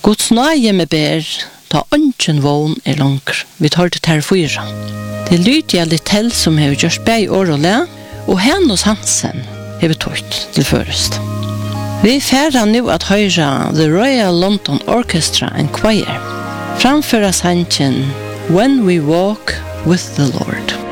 Guds nåje med ber, ta ønsken vågen langer. Vi tar det her 4. Det Lydia Littell som har gjort bæg år og le, og Hennos Hansen har tøyt til først. Vi færre nå at høyre The Royal London Orchestra and Choir, framføra sangen When We Walk with the Lord.